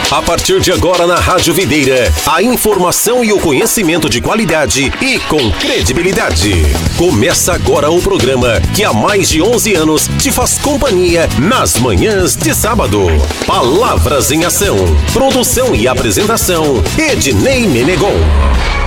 A partir de agora na Rádio Videira, a informação e o conhecimento de qualidade e com credibilidade. Começa agora o programa que há mais de 11 anos te faz companhia nas manhãs de sábado. Palavras em Ação. Produção e apresentação, Ednei Menegon.